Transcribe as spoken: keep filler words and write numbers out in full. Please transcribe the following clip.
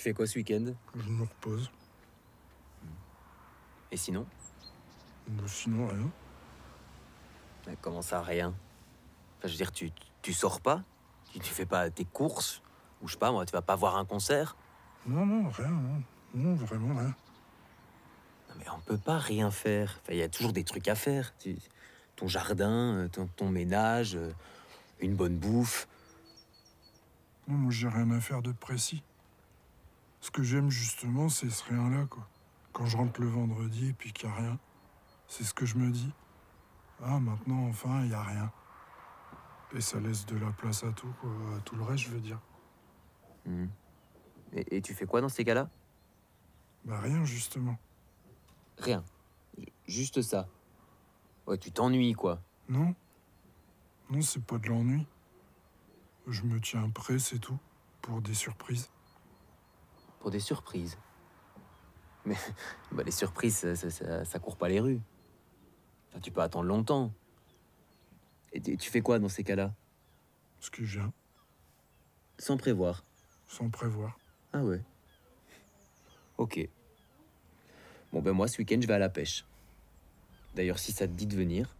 fais quoi ce week-end? Je me repose. Et sinon? Bah, sinon, rien. Mais comment ça, rien? Enfin, je veux dire, tu, tu sors pas? Tu, tu fais pas tes courses? Ou je sais pas, moi, tu vas pas voir un concert? Non, non, rien, non. Non, vraiment rien. Non, mais on peut pas rien faire. Enfin, il y a toujours des trucs à faire. Tu- ton jardin, euh, ton, ton ménage, euh, une bonne bouffe. Non, moi, j'ai rien à faire de précis. Ce que j'aime, justement, c'est ce rien-là, quoi. Quand je rentre le vendredi et puis qu'il n'y a rien, c'est ce que je me dis. Ah, maintenant, enfin, il n'y a rien. Et ça laisse de la place à tout, quoi. À tout le reste, je veux dire. Hmm. Et, et tu fais quoi dans ces cas-là? Bah, rien, justement. Rien. Ju- Juste ça. Ouais, tu t'ennuies, quoi. Non. Non, c'est pas de l'ennui. Je me tiens prêt, c'est tout. Pour des surprises. Pour des surprises. Mais bah, les surprises, ça, ça, ça- ça court pas les rues. Enfin, tu peux attendre longtemps. Et tu tu fais quoi dans ces cas-là? Ce qui vient, Sans prévoir. sans prévoir. Ah ouais. Ok. Bon ben moi, ce week-end, je vais à la pêche. D'ailleurs, si ça te dit de venir,